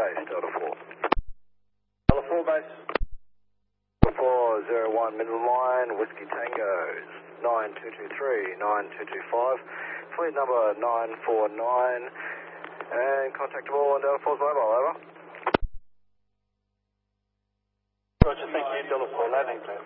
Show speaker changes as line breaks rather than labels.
base, Delta 4.
Delta 4 base.
401 middle line, Whiskey Tango's 9223, 9225, fleet number 949, and contactable on Delta 4's mobile, over.
Roger, thank you, Delta 4 landing, please.